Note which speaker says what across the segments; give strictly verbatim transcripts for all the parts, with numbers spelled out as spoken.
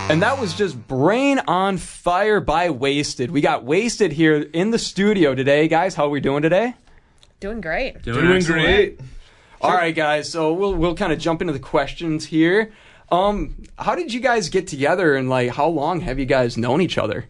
Speaker 1: And that was just Brain on Fire by Wasted. We got Wasted here in the studio today. Guys, how are we doing today?
Speaker 2: Doing great.
Speaker 3: Doing, doing great.
Speaker 1: Sure. All right, guys. So we'll we'll kind of jump into the questions here. Um, how did you guys get together, and like how long have you guys known each other?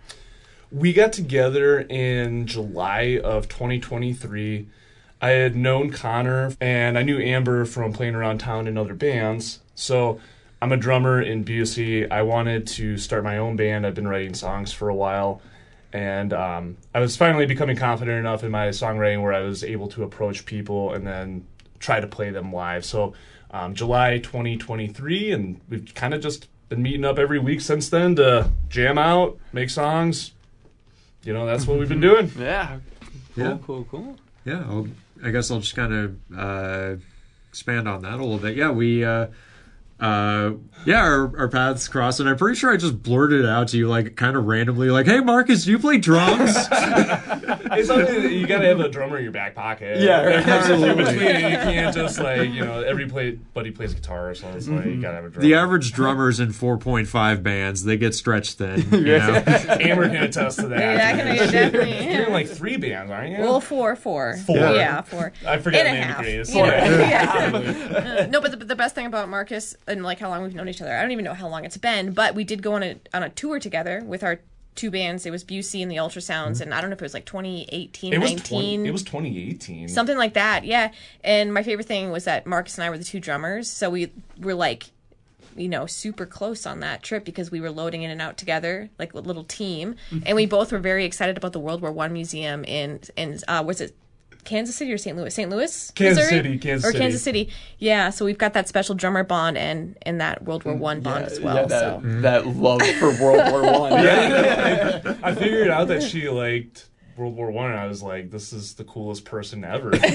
Speaker 3: We got together in July of twenty twenty-three. I had known Connor, and I knew Amber from playing around town in other bands. So I'm a drummer in Busey. I wanted to start my own band. I've been writing songs for a while. And um, I was finally becoming confident enough in my songwriting where I was able to approach people and then try to play them live. So um, July twenty twenty-three, and we've kind of just been meeting up every week since then to jam out, make songs. You know, that's what we've been doing.
Speaker 1: Yeah. Cool,
Speaker 4: yeah.
Speaker 1: cool, cool.
Speaker 4: Yeah, I'll, I guess I'll just kind of uh, expand on that a little bit. Yeah, we... Uh, Uh, yeah, our, our paths crossed, and I'm pretty sure I just blurted it out to you, like, kind of randomly, like, "Hey, Marcus, do you play drums?"
Speaker 3: It's something that you gotta have a drummer in your back pocket.
Speaker 1: Yeah, right.
Speaker 3: Absolutely. Between you can't just, like, you know, every play, buddy plays guitar, so it's like, you gotta have a drummer.
Speaker 4: The average drummers in four point five bands, they get stretched thin, you know?
Speaker 3: Amber can attest to that.
Speaker 2: Yeah, I can definitely.
Speaker 3: You're in, like, three bands, aren't you?
Speaker 2: Well, four, four.
Speaker 3: Four?
Speaker 2: Yeah, four.
Speaker 3: I forget
Speaker 2: and
Speaker 3: the
Speaker 2: a
Speaker 3: name
Speaker 2: half.
Speaker 3: degrees.
Speaker 2: You know,
Speaker 3: Yeah.
Speaker 2: yeah. Uh, no, but the, the best thing about Marcus and, like, how long we've known each other, I don't even know how long it's been, but we did go on a on a tour together with our two bands. It was Busey and the Ultrasounds, mm-hmm. and I don't know if it was like twenty eighteen,
Speaker 3: it was
Speaker 2: nineteen.
Speaker 3: twenty, it was twenty eighteen.
Speaker 2: Something like that, yeah. And my favorite thing was that Marcus and I were the two drummers, so we were like, you know, super close on that trip because we were loading in and out together, like a little team. Mm-hmm. And we both were very excited about the World War One Museum in, in uh, was it Kansas City or Saint Louis? Saint Louis?
Speaker 3: Kansas
Speaker 2: Missouri?
Speaker 3: City, Kansas
Speaker 2: or
Speaker 3: City.
Speaker 2: Kansas City. Yeah, so we've got that special drummer bond and, and that World War One bond
Speaker 1: yeah,
Speaker 2: as well.
Speaker 1: Yeah, that,
Speaker 2: so.
Speaker 1: that love for World War One.
Speaker 3: Yeah, I, I figured out that she liked World War One, and I was like, this is the coolest person ever. We're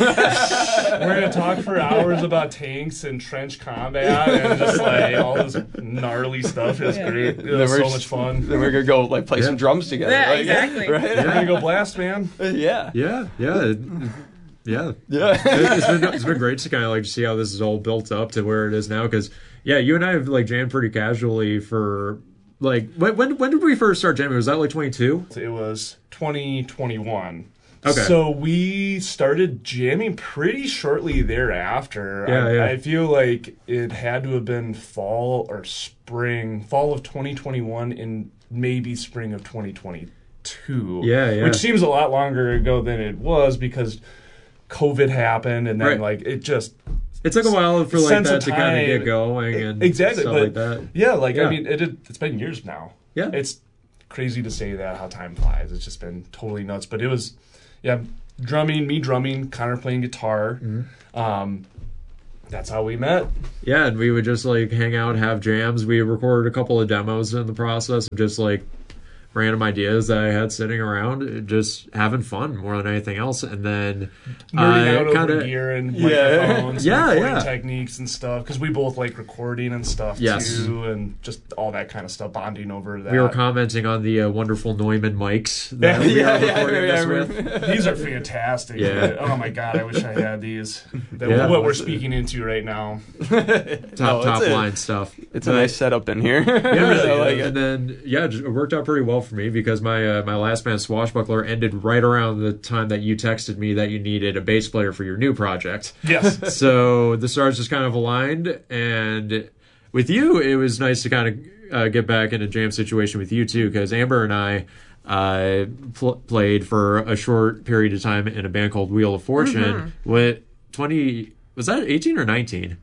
Speaker 3: gonna talk for hours about tanks and trench combat and just like all this gnarly stuff. It was
Speaker 2: Yeah.
Speaker 3: great. It was so
Speaker 1: just,
Speaker 3: much fun.
Speaker 1: Then we're gonna go like play
Speaker 4: Yeah.
Speaker 1: some drums together.
Speaker 2: Yeah,
Speaker 1: like,
Speaker 2: exactly.
Speaker 1: Right?
Speaker 3: We're gonna go blast, man.
Speaker 1: Yeah.
Speaker 4: Yeah, yeah. Yeah,
Speaker 1: Yeah.
Speaker 4: it's been it's been great to kind of like see how this is all built up to where it is now. Because yeah, you and I have like jammed pretty casually for like when when, when did we first start jamming? Was that like twenty-two?
Speaker 3: It was twenty twenty-one.
Speaker 4: Okay.
Speaker 3: So we started jamming pretty shortly thereafter.
Speaker 4: Yeah,
Speaker 3: I,
Speaker 4: yeah.
Speaker 3: I feel like it had to have been fall or spring, fall of twenty twenty-one, and maybe spring of twenty twenty-two.
Speaker 4: Yeah, yeah.
Speaker 3: Which seems a lot longer ago than it was because COVID happened, and then
Speaker 4: Right.
Speaker 3: like it just
Speaker 4: It took a while for like
Speaker 3: sense
Speaker 4: that
Speaker 3: of
Speaker 4: to kind of
Speaker 3: time.
Speaker 4: get going and
Speaker 3: exactly
Speaker 4: stuff
Speaker 3: but
Speaker 4: like that.
Speaker 3: yeah like
Speaker 4: Yeah.
Speaker 3: I mean it, it's been years now.
Speaker 4: Yeah.
Speaker 3: It's crazy to say that, how time flies. It's just been totally nuts. But it was yeah drumming, me drumming, Connor playing guitar.
Speaker 4: Mm-hmm.
Speaker 3: um that's how we met.
Speaker 4: Yeah, and we would just like hang out, have jams. We recorded a couple of demos in the process of just like random ideas that I had sitting around, just having fun more than anything else. And then
Speaker 3: Nerding
Speaker 4: uh,
Speaker 3: out over
Speaker 4: kinda,
Speaker 3: gear and
Speaker 1: Yeah.
Speaker 3: microphones,
Speaker 4: Yeah,
Speaker 3: and recording
Speaker 4: yeah.
Speaker 3: techniques and stuff, because we both like recording and stuff
Speaker 4: Yes.
Speaker 3: too, and just all that kind of stuff, bonding over that.
Speaker 4: we were commenting on the uh, wonderful Neumann mics that
Speaker 3: Yeah,
Speaker 4: we
Speaker 1: yeah,
Speaker 4: are
Speaker 1: yeah,
Speaker 4: recording
Speaker 1: yeah,
Speaker 4: this
Speaker 1: I
Speaker 4: with.
Speaker 1: remember.
Speaker 3: These are fantastic.
Speaker 4: Yeah.
Speaker 3: Oh my god, I wish I had these. That,
Speaker 4: Yeah.
Speaker 3: what we're speaking into right now.
Speaker 4: Top
Speaker 1: No,
Speaker 4: top
Speaker 1: it's a-
Speaker 4: line stuff.
Speaker 1: It's a
Speaker 4: But-
Speaker 1: nice setup in here.
Speaker 4: Yeah,
Speaker 1: I like
Speaker 4: and
Speaker 1: it.
Speaker 4: then yeah, it worked out pretty well for me because my uh, my last band Swashbuckler ended right around the time that you texted me that you needed a bass player for your new project.
Speaker 3: Yes.
Speaker 4: So the stars just kind of aligned, and with you, it was nice to kind of uh, get back in a jam situation with you too, because Amber and I uh, pl- played for a short period of time in a band called Wheel of Fortune.
Speaker 2: Mm-hmm.
Speaker 4: With twenty, was that eighteen or nineteen?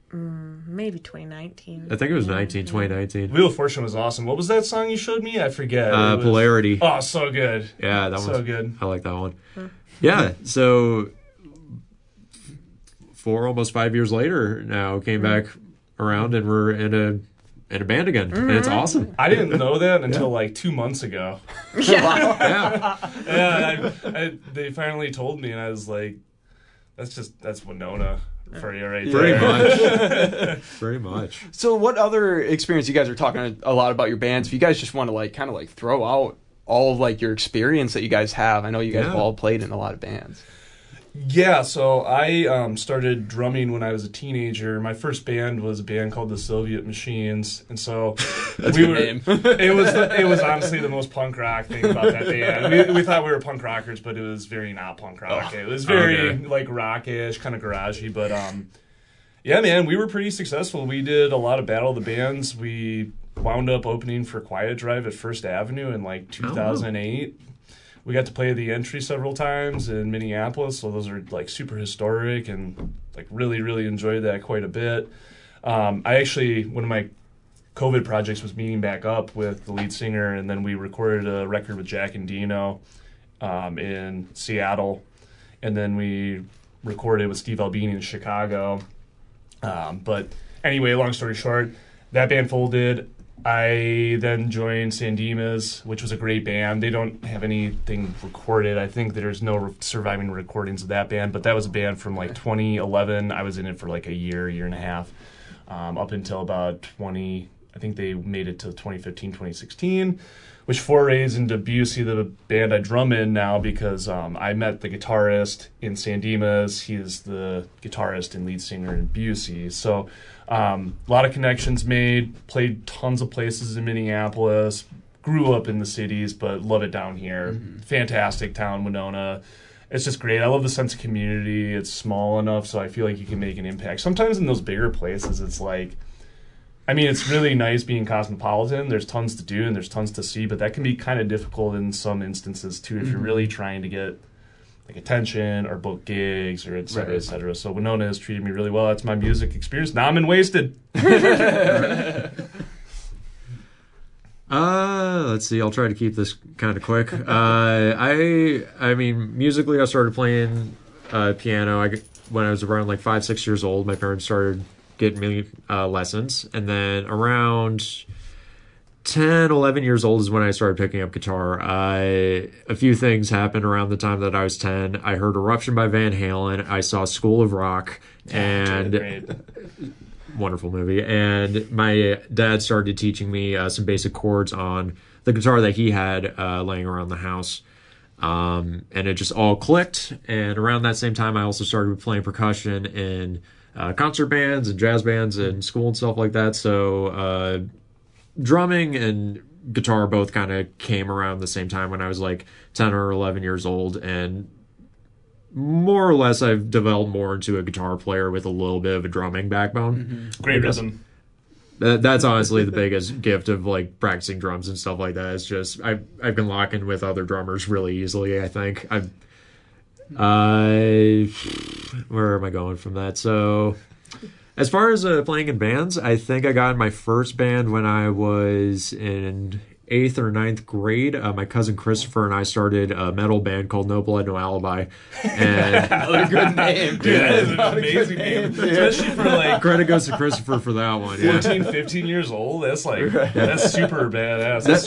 Speaker 2: Maybe twenty nineteen.
Speaker 4: I think it was nineteen, twenty nineteen.
Speaker 3: Wheel of Fortune was awesome. What was that song you showed me? I forget.
Speaker 4: Uh,
Speaker 3: It was-
Speaker 4: Polarity.
Speaker 3: Oh, so good.
Speaker 4: Yeah, that
Speaker 3: So
Speaker 4: one's
Speaker 3: good.
Speaker 4: I like that one. Yeah, so four almost five years later now came back around and we're in a in a band again, and it's awesome.
Speaker 3: I didn't know that until like two months ago.
Speaker 4: Yeah,
Speaker 3: Yeah, I, I, they finally told me, and I was like, "That's just that's Winona for you right
Speaker 4: pretty
Speaker 3: there."
Speaker 4: much, pretty much.
Speaker 1: So what other experience, you guys are talking a lot about your bands, if you guys just want to like kind of like throw out all of like your experience that you guys have. I know you guys
Speaker 4: Yeah.
Speaker 1: have all played in a lot of bands.
Speaker 3: Yeah, so I um, started drumming when I was a teenager. My first band was a band called the Soviet Machines, and so
Speaker 1: That's
Speaker 3: we
Speaker 1: a
Speaker 3: were.
Speaker 1: good name.
Speaker 3: it was the, it was honestly the most punk rock thing about that band. We, we thought we were punk rockers, but it was very not punk rock.
Speaker 1: Oh,
Speaker 3: it was very
Speaker 4: okay.
Speaker 3: like rockish, kind of garagey. But um, yeah, man, we were pretty successful. We did a lot of Battle of the Bands. We wound up opening for Quiet Drive at First Avenue in like two thousand eight. We got to play the entry several times in Minneapolis, so those are like super historic and like really, really enjoyed that quite a bit. Um, I actually, one of my COVID projects was meeting back up with the lead singer, and then we recorded a record with Jack and Dino um, in Seattle, and then we recorded with Steve Albini in Chicago. Um, but anyway, long story short, that band folded. I then joined San Dimas, which was a great band. They don't have anything recorded. I think there's no re- surviving recordings of that band, but that was a band from like twenty eleven. I was in it for like a year, year and a half, um, up until about twenty. I think they made it to twenty fifteen, twenty sixteen, which forays into Busey, the band I drum in now, because um, I met the guitarist in San Dimas. He is the guitarist and lead singer in Busey. So um, a lot of connections made, played tons of places in Minneapolis, grew up in the cities, but love it down here. Mm-hmm. Fantastic town, Winona. It's just great. I love the sense of community. It's small enough so I feel like you can make an impact. Sometimes in those bigger places, it's like, I mean, it's really nice being cosmopolitan. There's tons to do and there's tons to see, but that can be kind of difficult in some instances too if mm-hmm. you're really trying to get like attention or book gigs or et cetera, right. et cetera. So Winona has treated me really well. That's my music experience. Now I'm in Wasted.
Speaker 4: Uh, let's see. I'll try to keep this kind of quick. Uh, I, I mean, musically, I started playing uh, piano. I when I was around like five, six years old. My parents started getting me uh, lessons, and then around ten, eleven years old is when I started picking up guitar. I a few things happened around the time that I was ten. I heard Eruption by Van Halen. I saw School of Rock, and.
Speaker 3: Great.
Speaker 4: Wonderful movie. And my dad started teaching me uh, some basic chords on the guitar that he had uh, laying around the house. Um, and it just all clicked. And around that same time, I also started playing percussion in uh, concert bands and jazz bands in school and stuff like that. So uh, drumming and guitar both kind of came around the same time when I was like ten or eleven years old. And more or less, I've developed more into a guitar player with a little bit of a drumming backbone.
Speaker 3: Mm-hmm. Great rhythm.
Speaker 4: That, that's honestly the biggest gift of like practicing drums and stuff like that. It's just I've I've been locking with other drummers really easily. I think I've. I where am I going from that? So, as far as uh, playing in bands, I think I got in my first band when I was in eighth or ninth grade. Uh, my cousin Christopher and I started a metal band called No Blood, No Alibi. And
Speaker 1: another good name, dude.
Speaker 3: That is an amazing name. Especially for like
Speaker 4: credit goes to Christopher for that one. Yeah.
Speaker 3: fourteen, fifteen years old. That's like, that's super badass.
Speaker 4: That,